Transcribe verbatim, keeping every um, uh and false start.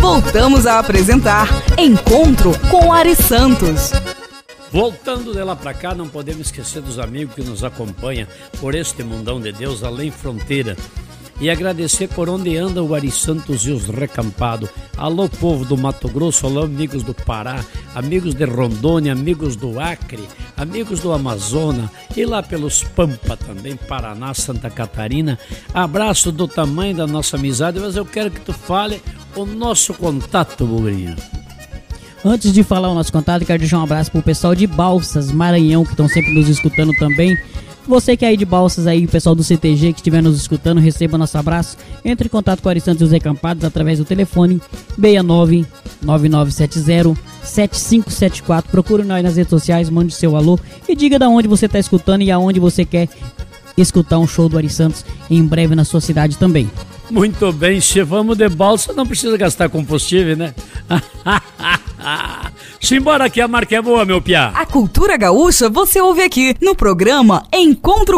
Voltamos a apresentar Encontro com Ari Santos. Voltando de lá pra cá, não podemos esquecer dos amigos que nos acompanham por este mundão de Deus, além fronteira. E agradecer por onde anda o Ari Santos e os recampados. Alô, povo do Mato Grosso, alô, amigos do Pará, amigos de Rondônia, amigos do Acre, amigos do Amazonas e lá pelos Pampa também, Paraná, Santa Catarina. Abraço do tamanho da nossa amizade, mas eu quero que tu fale o nosso contato, Bugrinho. Antes de falar o nosso contato, quero deixar um abraço pro pessoal de Balsas, Maranhão, que estão sempre nos escutando também. Você que é aí de Balsas, aí, o pessoal do C T G que estiver nos escutando, receba nosso abraço. Entre em contato com o Ari Santos e os Recampados através do telefone seis nove nove nove sete zero sete cinco sete quatro. Procure nós nas redes sociais, mande seu alô e diga de onde você está escutando e aonde você quer escutar um show do Ari Santos em breve na sua cidade também. Muito bem, se vamos de balsa, não precisa gastar combustível, né? Simbora que a marca é boa, meu piá. A cultura gaúcha você ouve aqui no programa Encontro